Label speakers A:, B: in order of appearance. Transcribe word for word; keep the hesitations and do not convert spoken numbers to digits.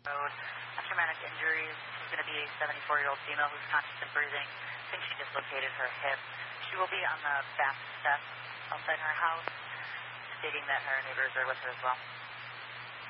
A: road. Traumatic injuries. She's going to be a seventy-four-year-old female who's conscious and breathing. I think she dislocated her hip. She will be on the back steps outside her house, stating that her neighbors are with her as well.